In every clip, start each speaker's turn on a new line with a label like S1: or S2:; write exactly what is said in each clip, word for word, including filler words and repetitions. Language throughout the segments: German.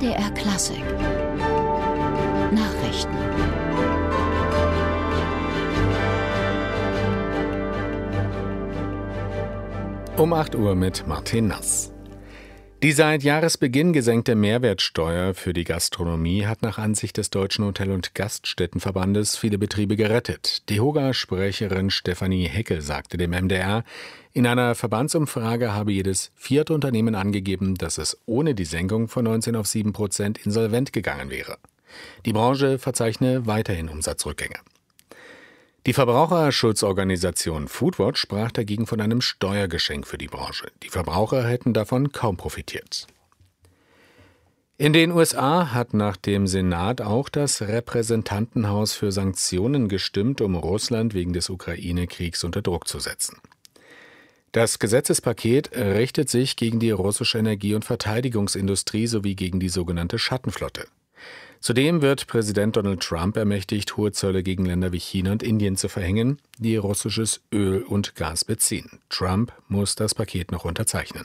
S1: M D R Klassik Nachrichten.
S2: Um acht Uhr mit Martin Nass. Die seit Jahresbeginn gesenkte Mehrwertsteuer für die Gastronomie hat nach Ansicht des Deutschen Hotel- und Gaststättenverbandes viele Betriebe gerettet. Die Hoga-Sprecherin Stefanie Heckel sagte dem M D R, in einer Verbandsumfrage habe jedes vierte Unternehmen angegeben, dass es ohne die Senkung von neunzehn auf sieben Prozent insolvent gegangen wäre. Die Branche verzeichne weiterhin Umsatzrückgänge. Die Verbraucherschutzorganisation Foodwatch sprach dagegen von einem Steuergeschenk für die Branche. Die Verbraucher hätten davon kaum profitiert. In den U S A hat nach dem Senat auch das Repräsentantenhaus für Sanktionen gestimmt, um Russland wegen des Ukraine-Kriegs unter Druck zu setzen. Das Gesetzespaket richtet sich gegen die russische Energie- und Verteidigungsindustrie sowie gegen die sogenannte Schattenflotte. Zudem wird Präsident Donald Trump ermächtigt, hohe Zölle gegen Länder wie China und Indien zu verhängen, die russisches Öl und Gas beziehen. Trump muss das Paket noch unterzeichnen.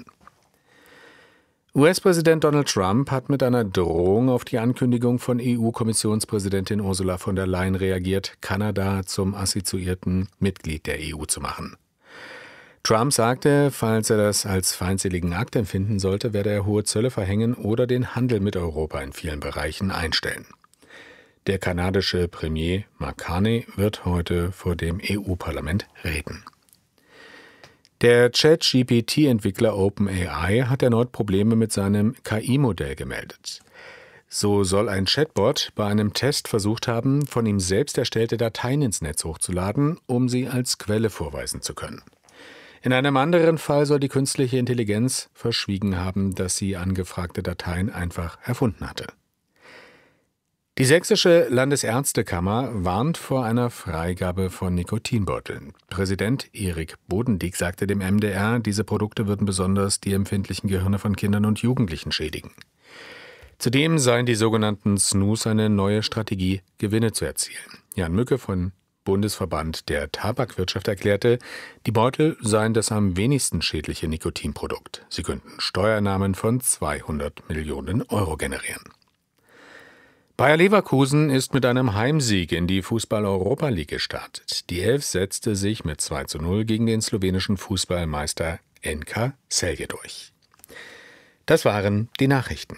S2: U S-Präsident Donald Trump hat mit einer Drohung auf die Ankündigung von E U-Kommissionspräsidentin Ursula von der Leyen reagiert, Kanada zum assoziierten Mitglied der E U zu machen. Trump sagte, falls er das als feindseligen Akt empfinden sollte, werde er hohe Zölle verhängen oder den Handel mit Europa in vielen Bereichen einstellen. Der kanadische Premier Mark Carney wird heute vor dem E U-Parlament reden. Der Chat-G P T-Entwickler OpenAI hat erneut Probleme mit seinem K I-Modell gemeldet. So soll ein Chatbot bei einem Test versucht haben, von ihm selbst erstellte Dateien ins Netz hochzuladen, um sie als Quelle vorweisen zu können. In einem anderen Fall soll die künstliche Intelligenz verschwiegen haben, dass sie angefragte Dateien einfach erfunden hatte. Die Sächsische Landesärztekammer warnt vor einer Freigabe von Nikotinbeuteln. Präsident Erik Bodendieck sagte dem M D R, diese Produkte würden besonders die empfindlichen Gehirne von Kindern und Jugendlichen schädigen. Zudem seien die sogenannten Snus eine neue Strategie, Gewinne zu erzielen. Jan Mücke von Bundesverband der Tabakwirtschaft erklärte, die Beutel seien das am wenigsten schädliche Nikotinprodukt. Sie könnten Steuereinnahmen von zweihundert Millionen Euro generieren. Bayer Leverkusen ist mit einem Heimsieg in die Fußball-Europa League gestartet. Die Elf setzte sich mit zwei zu null gegen den slowenischen Fußballmeister N K Celje durch. Das waren die Nachrichten.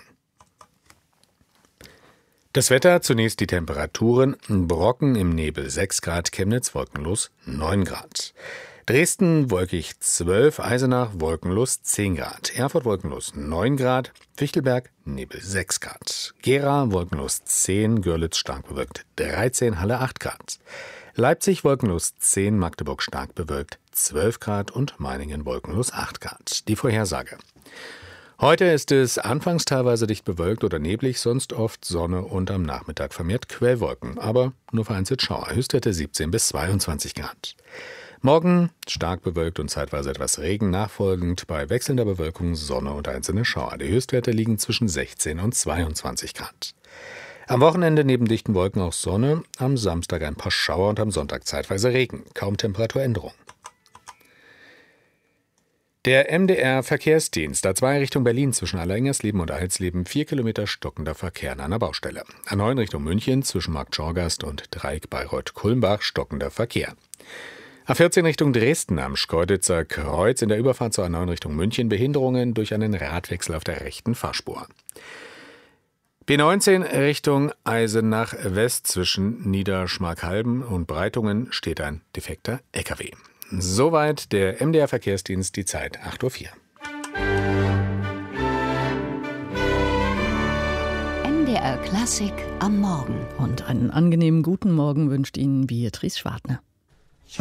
S2: Das Wetter, zunächst die Temperaturen, Brocken im Nebel sechs Grad, Chemnitz wolkenlos neun Grad. Dresden wolkig zwölf, Eisenach wolkenlos zehn Grad, Erfurt wolkenlos neun Grad, Fichtelberg Nebel sechs Grad, Gera wolkenlos zehn, Görlitz stark bewölkt dreizehn, Halle acht Grad, Leipzig wolkenlos zehn, Magdeburg stark bewölkt zwölf Grad und Meiningen wolkenlos acht Grad. Die Vorhersage. Heute ist es anfangs teilweise dicht bewölkt oder neblig, sonst oft Sonne und am Nachmittag vermehrt Quellwolken, aber nur vereinzelt Schauer. Höchstwerte siebzehn bis zweiundzwanzig Grad. Morgen stark bewölkt und zeitweise etwas Regen, nachfolgend bei wechselnder Bewölkung Sonne und einzelne Schauer. Die Höchstwerte liegen zwischen sechzehn und zweiundzwanzig Grad. Am Wochenende neben dichten Wolken auch Sonne, am Samstag ein paar Schauer und am Sonntag zeitweise Regen. Kaum Temperaturänderung. Der M D R-Verkehrsdienst A zwei Richtung Berlin zwischen Alleingers-Leben und Alsleben, vier Kilometer stockender Verkehr an einer Baustelle. A neun Richtung München zwischen Marktschorgast und Dreieck Bayreuth-Kulmbach stockender Verkehr. A vierzehn Richtung Dresden am Schkeuditzer Kreuz in der Überfahrt zur A neun Richtung München Behinderungen durch einen Radwechsel auf der rechten Fahrspur. B neunzehn Richtung Eisenach West zwischen Niederschmarkalden und Breitungen steht ein defekter L K W. Soweit der M D R-Verkehrsdienst, die Zeit acht Uhr vier.
S1: M D R Klassik am Morgen.
S3: Und einen angenehmen guten Morgen wünscht Ihnen Beatrice Schwartner.